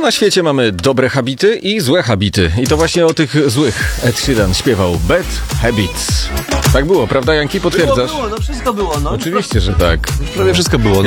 na świecie mamy dobre habity i złe habity. I to właśnie o tych złych Ed Sheeran śpiewał Bad Habits. Tak było, prawda Janki? Potwierdzasz? Było, no wszystko było, no. Oczywiście, że tak. Prawie wszystko było.